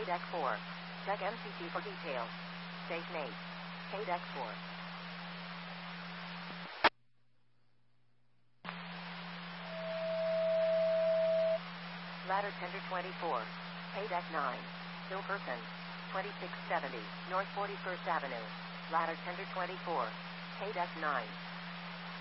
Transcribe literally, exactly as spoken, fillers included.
Deck four. Check M C C for details. Station eight. K-Deck four. Ladder Tender twenty-four. K-Deck nine. Bill Person. twenty-six seventy, North forty-first Avenue. Ladder Tender twenty-four. K-Deck nine.